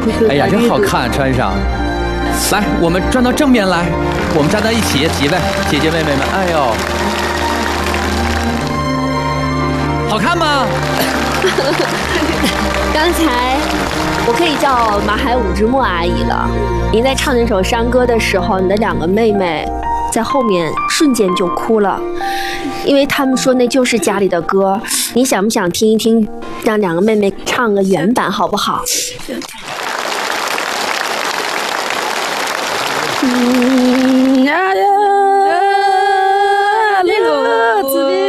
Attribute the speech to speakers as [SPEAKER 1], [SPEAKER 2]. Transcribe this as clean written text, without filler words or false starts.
[SPEAKER 1] 哎呀，真好看，穿上。来，我们转到正面来，我们站在一起，几位姐姐妹妹们，哎呦，好看吗？
[SPEAKER 2] 刚才我可以叫马海五之墨阿姨了。您在唱那首山歌的时候，你的2个妹妹在后面瞬间就哭了，因为他们说那就是家里的歌。你想不想听一听，让2个妹妹唱个原版好不好？呀呀